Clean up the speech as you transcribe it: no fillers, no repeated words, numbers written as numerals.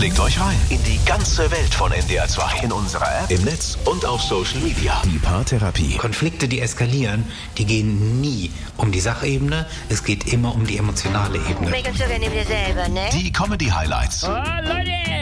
Klickt euch rein in die ganze Welt von NDR 2. In unserer App, im Netz und auf Social Media. Die Paartherapie. Konflikte, die eskalieren, die gehen nie um die Sachebene. Es geht immer um die emotionale Ebene. Merkst du, wenn ihr selber, ne? Die Comedy-Highlights. Oh, Leute!